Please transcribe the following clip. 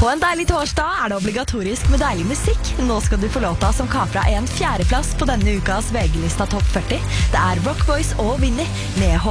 På en deilig torsdag det obligatorisk med deilig musikk. Nå skal du få låta som kapra en fjerdeplass på denne ukas VG-lista Topp 40. Det Rock Boys og Vinny med H.